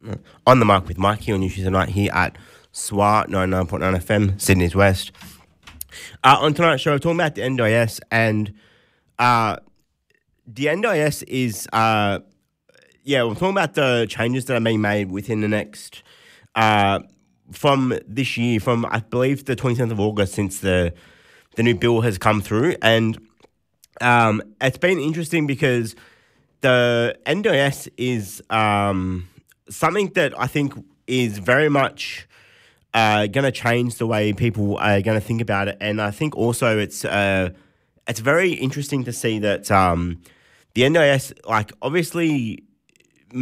On the Mark with Mike here on New Tuesday night here at SWA 99.9 FM, Sydney's West. On tonight's show, we're talking about the NDIS, and the NDIS is, we're talking about the changes that are being made within the next, from this year, from I believe the 27th of August, since the new bill has come through, and it's been interesting because the NDIS is something that I think is very much going to change the way people are going to think about it, and I think also it's very interesting to see that the NDIS, like obviously